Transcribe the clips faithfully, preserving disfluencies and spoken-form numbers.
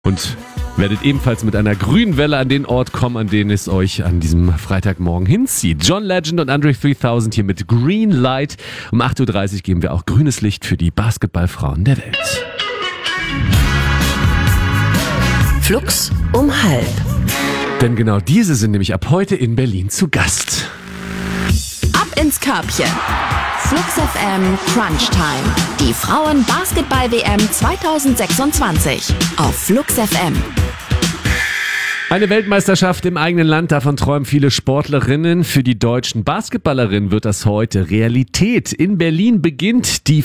Und werdet ebenfalls mit einer grünen Welle an den Ort kommen, an den es euch an diesem Freitagmorgen hinzieht. John Legend und Andre dreitausend hier mit Green Light. Um acht Uhr dreißig geben wir auch grünes Licht für die Basketballfrauen der Welt. Flux um halb. Denn genau diese sind nämlich ab heute in Berlin zu Gast. Ab ins Körbchen. Flux F M Crunch Time. Die Frauen-Basketball-W M zwanzig sechsundzwanzig auf Flux F M. Eine Weltmeisterschaft im eigenen Land, davon träumen viele Sportlerinnen. Für die deutschen Basketballerinnen wird das heute Realität. In Berlin beginnt die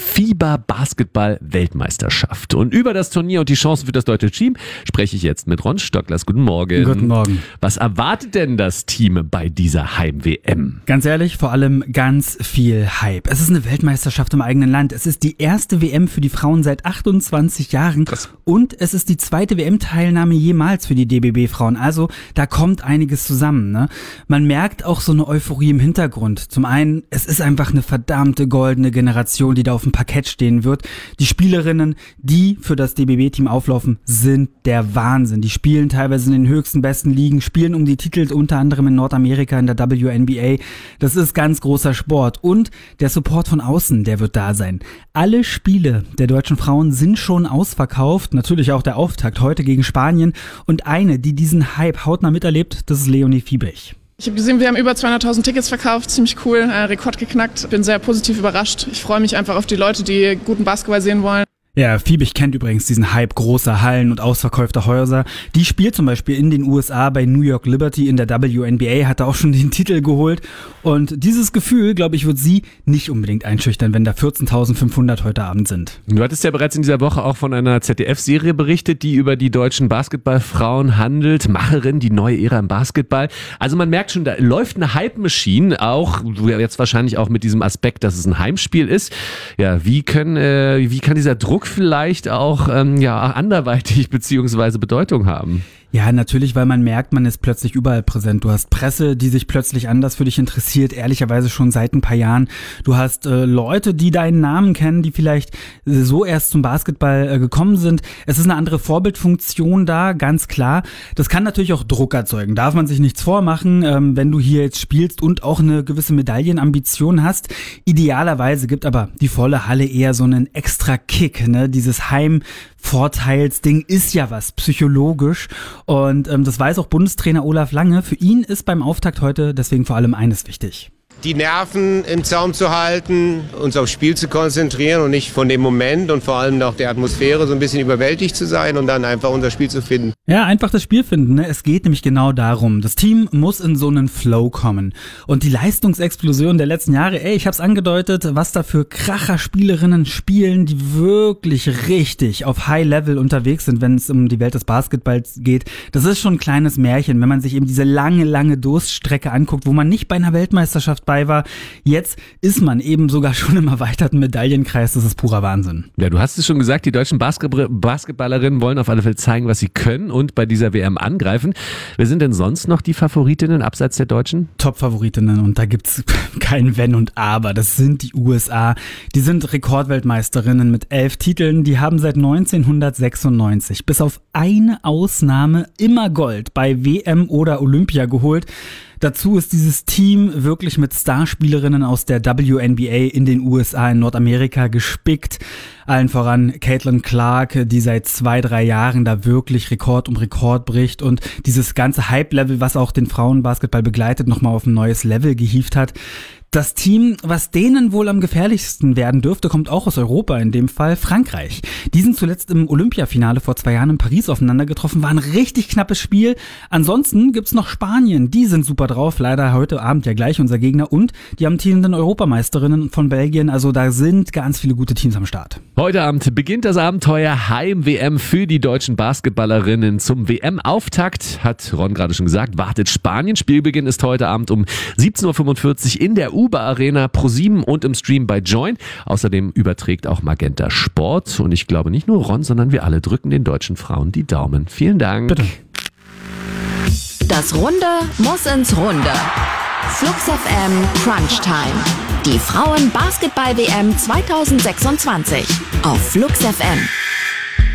FIBA-Basketball-Weltmeisterschaft. Und über das Turnier und die Chancen für das deutsche Team spreche ich jetzt mit Ron Stocklers. Guten Morgen. Guten Morgen. Was erwartet denn das Team bei dieser Heim-W M? Ganz ehrlich, vor allem ganz viel Hype. Es ist eine Weltmeisterschaft im eigenen Land. Es ist die erste W M für die Frauen seit achtundzwanzig Jahren. Krass. Und es ist die zweite W M-Teilnahme jemals für die D B B-Frauen. Also da kommt einiges zusammen. Ne? Man merkt auch so eine Euphorie im Hintergrund. Zum einen, es ist einfach eine verdammte goldene Generation, die da auf dem Parkett stehen wird. Die Spielerinnen, die für das D B B-Team auflaufen, sind der Wahnsinn. Die spielen teilweise in den höchsten, besten Ligen, spielen um die Titel unter anderem in Nordamerika in der W N B A. Das ist ganz großer Sport. Und der Support von außen, der wird da sein. Alle Spiele der deutschen Frauen sind schon ausverkauft. Natürlich auch der Auftakt heute gegen Spanien. Und eine, die diesen Hype hautnah miterlebt, das ist Leonie Fiebig. Ich habe gesehen, wir haben über zweihunderttausend Tickets verkauft, ziemlich cool, äh, Rekord geknackt. Bin sehr positiv überrascht. Ich freue mich einfach auf die Leute, die guten Basketball sehen wollen. Ja, Fiebig kennt übrigens diesen Hype großer Hallen und ausverkaufter Häuser. Die spielt zum Beispiel in den U S A bei New York Liberty in der W N B A, hat da auch schon den Titel geholt. Und dieses Gefühl, glaube ich, wird sie nicht unbedingt einschüchtern, wenn da vierzehntausendfünfhundert heute Abend sind. Du hattest ja bereits in dieser Woche auch von einer Z D F-Serie berichtet, die über die deutschen Basketballfrauen handelt. Macherin, die neue Ära im Basketball. Also man merkt schon, da läuft eine Hype-Machine, auch jetzt wahrscheinlich auch mit diesem Aspekt, dass es ein Heimspiel ist. Ja, wie können, äh, wie kann dieser Druck vielleicht auch ähm, ja, anderweitig beziehungsweise Bedeutung haben? Ja, natürlich, weil man merkt, man ist plötzlich überall präsent. Du hast Presse, die sich plötzlich anders für dich interessiert, ehrlicherweise schon seit ein paar Jahren. Du hast äh, Leute, die deinen Namen kennen, die vielleicht äh, so erst zum Basketball äh, gekommen sind. Es ist eine andere Vorbildfunktion da, ganz klar. Das kann natürlich auch Druck erzeugen. Darf man sich nichts vormachen, ähm, wenn du hier jetzt spielst und auch eine gewisse Medaillenambition hast. Idealerweise gibt aber die volle Halle eher so einen extra Kick, ne? Dieses Heimvorteilsding ist ja was, psychologisch. Und ähm, das weiß auch Bundestrainer Olaf Lange. Für ihn ist beim Auftakt heute deswegen vor allem eines wichtig. Die Nerven im Zaum zu halten, uns aufs Spiel zu konzentrieren und nicht von dem Moment und vor allem auch der Atmosphäre so ein bisschen überwältigt zu sein und dann einfach unser Spiel zu finden. Ja, einfach das Spiel finden. Ne? Es geht nämlich genau darum. Das Team muss in so einen Flow kommen. Und die Leistungsexplosion der letzten Jahre, ey, ich hab's angedeutet, was da für Kracher-Spielerinnen spielen, die wirklich richtig auf High-Level unterwegs sind, wenn es um die Welt des Basketballs geht. Das ist schon ein kleines Märchen, wenn man sich eben diese lange, lange Durststrecke anguckt, wo man nicht bei einer Weltmeisterschaft bei war. Jetzt ist man eben sogar schon im erweiterten Medaillenkreis. Das ist purer Wahnsinn. Ja, du hast es schon gesagt, die deutschen Basketball- Basketballerinnen wollen auf alle Fälle zeigen, was sie können und bei dieser W M angreifen. Wer sind denn sonst noch die Favoritinnen abseits der Deutschen? Top-Favoritinnen, und da gibt's kein Wenn und Aber. Das sind die U S A. Die sind Rekordweltmeisterinnen mit elf Titeln. Die haben seit neunzehnhundertsechsundneunzig bis auf eine Ausnahme immer Gold bei W M oder Olympia geholt. Dazu ist dieses Team wirklich mit Starspielerinnen aus der W N B A in den U S A, in Nordamerika gespickt. Allen voran Caitlin Clark, die seit zwei, drei Jahren da wirklich Rekord um Rekord bricht und dieses ganze Hype-Level, was auch den Frauenbasketball begleitet, nochmal auf ein neues Level gehievt hat. Das Team, was denen wohl am gefährlichsten werden dürfte, kommt auch aus Europa, in dem Fall Frankreich. Die sind zuletzt im Olympiafinale vor zwei Jahren in Paris aufeinander getroffen, war ein richtig knappes Spiel. Ansonsten gibt's noch Spanien, die sind super drauf, leider heute Abend ja gleich unser Gegner, und die amtierenden Europameisterinnen von Belgien, also da sind ganz viele gute Teams am Start. Heute Abend beginnt das Abenteuer Heim-W M für die deutschen Basketballerinnen. Zum W M-Auftakt, hat Ron gerade schon gesagt, wartet Spanien. Spielbeginn ist heute Abend um siebzehn Uhr fünfundvierzig in der Uber Arena, ProSieben und im Stream bei Join. Außerdem überträgt auch Magenta Sport. Und ich glaube nicht nur Ron, sondern wir alle drücken den deutschen Frauen die Daumen. Vielen Dank. Bitte. Das Runde muss ins Runde. Flux F M Crunch Time. Die Frauen-Basketball-W M zwanzig sechsundzwanzig auf Flux F M.